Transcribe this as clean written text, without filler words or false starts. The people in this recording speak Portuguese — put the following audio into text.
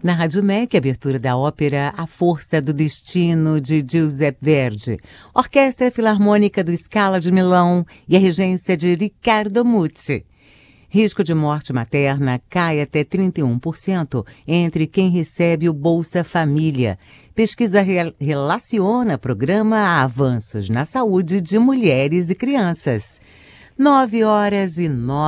Na Rádio MEC, abertura da ópera A Força do Destino, de Giuseppe Verdi. Orquestra Filarmônica do Scala de Milão e a regência de Riccardo Muti. Risco de morte materna cai até 31% entre quem recebe o Bolsa Família. Pesquisa relaciona programa a avanços na saúde de mulheres e crianças. 9h09.